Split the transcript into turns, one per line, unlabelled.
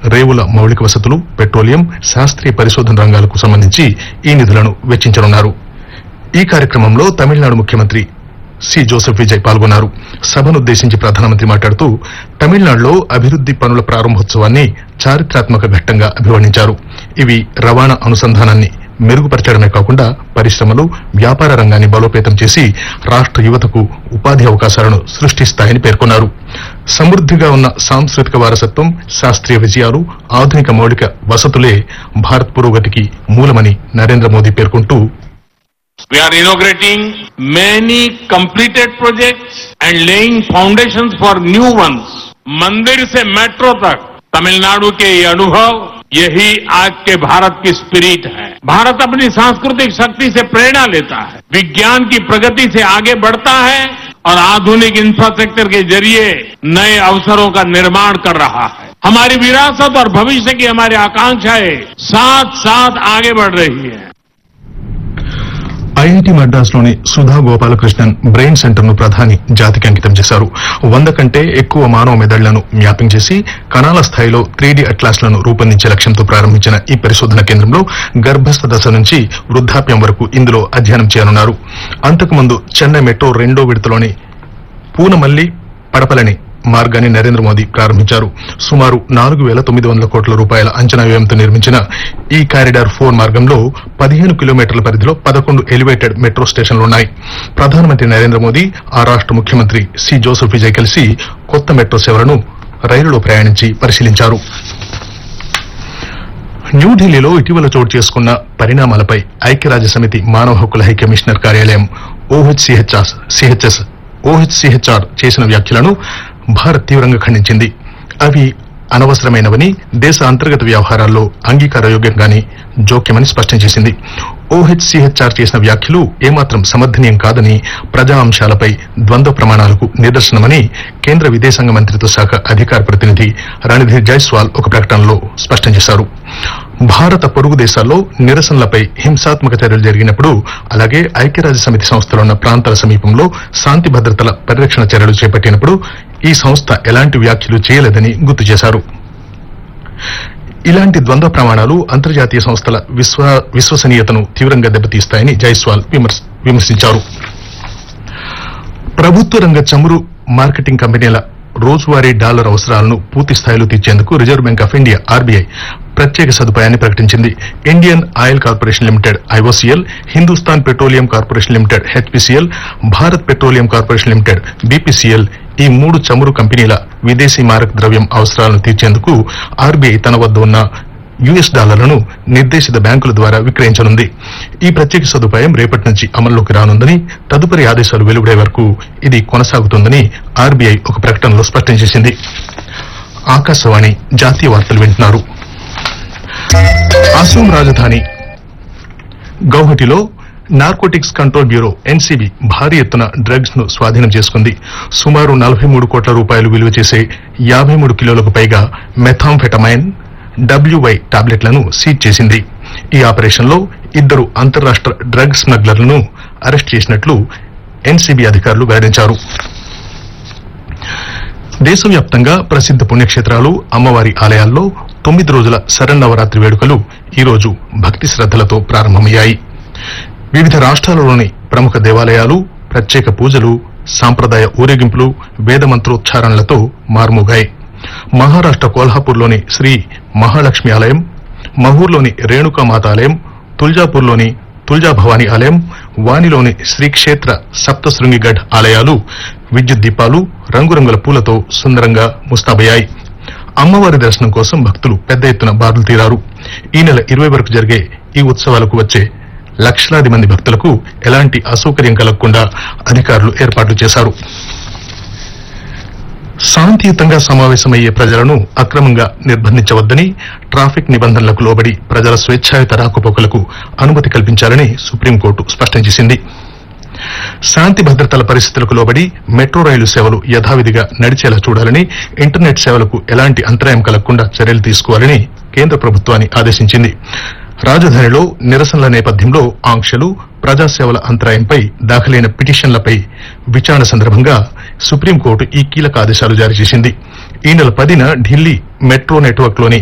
రేవుల మౌలిక వసతులు, పెట్రోలియం, శాస్త్రీయ పరిశోధన రంగాలకు సంబంధించి ఈ నిధులను వెచ్చించనున్నారు. ఈ కార్యక్రమంలో తమిళనాడు ముఖ్యమంత్రి సి జోసెఫ్ విజయ్ పాల్గొన్నారు. సభనుద్దేశించి ప్రధానమంత్రి మాట్లాడుతూ తమిళనాడులో అభివృద్ది పనుల ప్రారంభోత్సవాన్ని చారిత్రాత్మక ఘట్టంగా అభివర్ణించారు. ఇవి రవాణా అనుసంధానాన్ని మెరుగుపరచడమే కాకుండా పరిశ్రమలు, వ్యాపార రంగాన్ని బలోపేతం చేసి రాష్ట్ర యువతకు ఉపాధి అవకాశాలను సృష్టిస్తాయని పేర్కొన్నారు. సమృద్దిగా ఉన్న సాంస్కృతిక వారసత్వం, శాస్త్రీయ విజయాలు, ఆధునిక మౌలిక వసతులే భారత్ పురోగతికి మూలమని నరేంద్ర మోదీ పేర్కొంటూ
We are inaugurating many completed projects and laying foundations for new ones. मंदिर से मेट्रो तक तमिलनाडु के ये अनुभव, यही आज के भारत की स्पिरिट है. भारत अपनी सांस्कृतिक शक्ति से प्रेरणा लेता है, विज्ञान की प्रगति से आगे बढ़ता है और आधुनिक इंफ्रास्ट्रक्चर के जरिए नए अवसरों का निर्माण कर रहा है. हमारी विरासत और भविष्य की हमारी आकांक्षाएं साथ साथ आगे बढ़ रही है.
IIT మద్రాసులోని Sudha Gopalakrishnan brain centre ను ప్రధాని జాతికి అంకితం చేశారు. 100 కంటే ఎక్కువ మానవ మెదళ్లను మ్యాపింగ్ చేసి కణాల స్థాయిలో 3D అట్లాస్లను రూపొందించే లక్ష్యంతో ప్రారంభించిన ఈ పరిశోధన కేంద్రంలో గర్భస్థ దశ నుంచి వృద్ధాప్యం వరకు ఇందులో అధ్యయనం చేయనున్నారు. అంతకుముందు చెన్నై మెట్రో 2వ విడతలోని పూనమల్లి పడపలని మార్గాన్ని నరేంద్ర మోదీ ప్రారంభించారు. సుమారు 4,900 కోట్ల రూపాయల అంచనా వ్యయంతో నిర్మించిన ఈ కారిడార్ 4 మార్గంలో 15 కిలోమీటర్ల పరిధిలో 11 ఎలివేటెడ్ మెట్రో స్టేషన్లున్నాయి. ప్రధానమంత్రి నరేంద్ర మోదీ, ఆ రాష్ట ముఖ్యమంత్రి సి జోసెఫ్ విజయ్ కలిసి కొత్త మెట్రో సేవలను రైలులో ప్రయాణించి పరిశీలించారు. న్యూఢిల్లీలో ఇటీవల చోటు చేసుకున్న పరిణామాలపై ఐక్యరాజ్యసమితి మానవ హక్కుల హై కమిషనర్ కార్యాలయం ఓహెచ్సిహెచ్ఆర్ చేసిన వ్యాఖ్యలను భారత్ తీవ్రంగా ఖండించింది. అవి అనవసరమైనవని, దేశ అంతర్గత వ్యవహారాల్లో అంగీకారయోగ్యంగాని జోక్యమని స్పష్టం చేసింది. ఓహెచ్సిహెచ్ఆర్ చేసిన వ్యాఖ్యలు ఏమాత్రం సమర్థనీయం కాదని, ప్రజా అంశాలపై ద్వంద్వ ప్రమాణాలకు నిదర్శనమని కేంద్ర విదేశాంగ మంత్రిత్వ శాఖ అధికార ప్రతినిధి రణధీర్ జైస్వాల్ ఒక ప్రకటనలో స్పష్టం చేశారు. భారత పొరుగు దేశాల్లో నిరసనలపై హింసాత్మక చర్యలు జరిగినప్పుడు, అలాగే ఐక్యరాజ్యసమితి సంస్థలో ఉన్న ప్రాంతాల సమీపంలో శాంతి భద్రతల పరిరక్షణ చర్యలు చేపట్టినప్పుడు ఈ సంస్థ ఎలాంటి వ్యాఖ్యలు చేయలేదని గుర్తు చేశారు. ఇలాంటి ద్వంద్వ ప్రమాణాలు అంతర్జాతీయ సంస్థల విశ్వసనీయతను తీవ్రంగా దెబ్బతీస్తాయని జైస్వాల్ విమర్శించారు. ప్రభుత్వ రంగ చమురు మార్కెటింగ్ కంపెనీల రోజువారీ డాలర్ అవసరాలను పూర్తి స్థాయిలో తీర్చేందుకు reserve bank of India RBI ప్రత్యేక సదుపాయాన్ని ప్రకటించింది. Indian oil corporation limited IOCL, Hindustan petroleum corporation limited HPCL, Bharat petroleum corporation limited BPCL ఈ 3 చమురు కంపెనీల విదేశీ మారక ద్రవ్యం అవసరాలను తీర్చేందుకు ఆర్బీఐ తన వద్ద ఉన్న యుఎస్ డాలర్లను నిర్దేశిత బ్యాంకుల ద్వారా విక్రయించనుంది. ఈ ప్రత్యేక సదుపాయం రేపటి నుంచి అమల్లోకి రానుందని, తదుపరి ఆదేశాలు వెలువడే వరకు ఇది కొనసాగుతుందని ఆర్బీఐ ఒక ప్రకటనలో స్పష్టం చేసింది. ఆకాశవాణి జాతీయ వార్తలు వింటున్నారు. అస్సాం రాజధాని గౌహటిలో నార్కోటిక్స్ కంట్రోల్ బ్యూరో ఎన్సీబీ భారీ ఎత్తున డ్రగ్స్ ను స్వాధీనం చేసుకుంది. సుమారు 43 కోట్ల రూపాయలు విలువ చేసే 53 కిలోలకు పైగా మెథాంఫెటమైన్ WY టాబ్లెట్లను సీజ్ చేసింది. ఈ ఆపరేషన్లో 2 అంతర్రాష్ట్ర డ్రగ్ స్మగ్లర్లను అరెస్ట్ చేసినట్లు ఎన్సీబీ అధికారులు వెల్లడించారు. దేశవ్యాప్తంగా ప్రసిద్ధ పుణ్యక్షేత్రాలు, అమ్మవారి ఆలయాల్లో 9 రోజుల శరన్నవరాత్రి వేడుకలు ఈరోజు భక్తి శ్రద్దలతో ప్రారంభమయ్యాయి. వివిధ రాష్ట్రాలలోని ప్రముఖ దేవాలయాలు ప్రత్యేక పూజలు, సాంప్రదాయ ఊరేగింపులు, వేదమంత్రోచ్చారణలతో మార్మోగాయి. మహారాష్ట్ర కోల్హాపూర్లోని శ్రీ మహాలక్ష్మి ఆలయం, మహూర్లోని రేణుకామాత ఆలయం, తుల్జాపూర్లోని తుల్జాభవాని ఆలయం, వానిలోని శ్రీక్షేత్ర సప్తశృంగిగఢ్ ఆలయాలు విద్యుత్ దీపాలు, రంగురంగుల పూలతో సుందరంగా ముస్తాబయ్యాయి. అమ్మవారి దర్శనం కోసం భక్తులు పెద్ద ఎత్తున బారులు తీరారు. ఈ నెల 20 వరకు జరిగే ఈ ఉత్సవాలకు వచ్చే లక్షలాది మంది భక్తులకు ఎలాంటి అసౌకర్యం కలగకుండా అధికారులు ఏర్పాట్లు చేశారు. శాంతియుతంగా సమావేశమయ్యే ప్రజలను అక్రమంగా నిర్బంధించవద్దని, ట్రాఫిక్ నిబంధనలకు లోబడి ప్రజల స్వేచ్ఛాయుత రాకపోకలకు అనుమతి కల్పించాలని సుప్రీంకోర్టు స్పష్టం చేసింది. శాంతి భద్రతల పరిస్థితులకు లోబడి మెట్రో రైలు సేవలు యథావిధిగా నడిచేలా చూడాలని, ఇంటర్నెట్ సేవలకు ఎలాంటి అంతరాయం కలగకుండా చర్యలు తీసుకోవాలని కేంద్ర ప్రభుత్వాన్ని ఆదేశించింది. రాజధానిలో నిరసనల నేపథ్యంలో ఆంక్షలు, ప్రజాసేవల అంతరాయంపై దాఖలైన పిటిషన్లపై విచారణ సందర్భంగా సుప్రీంకోర్టు ఈ కీలక ఆదేశాలు జారీ చేసింది. ఈ నెల 10న ఢిల్లీ మెట్రో నెట్వర్క్ లోని